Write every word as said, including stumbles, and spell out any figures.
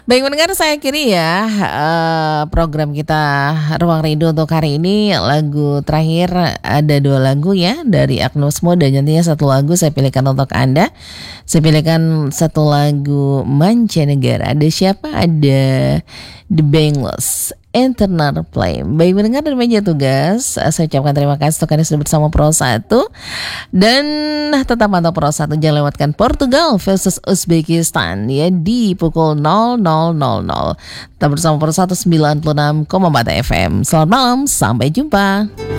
Baik mendengar, saya akhiri ya eh, program kita Ruang Rindu untuk hari ini. Lagu terakhir ada dua lagu ya dari Agnes Mo, dan nantinya satu lagu saya pilihkan untuk Anda. Saya pilihkan satu lagu mancanegara. Ada siapa? Ada The Bangles, Internal Flame. Baik mendengar dari meja tugas, saya ucapkan terima kasih untuk Anda sudah bersama Pro satu. Dan tetap mantap Pro satu, jangan lewatkan Portugal versus Uzbekistan ya di pukul nol nol nol nol. Tetap bersama Pro satu sembilan puluh enam koma empat F M. Selamat malam, sampai jumpa.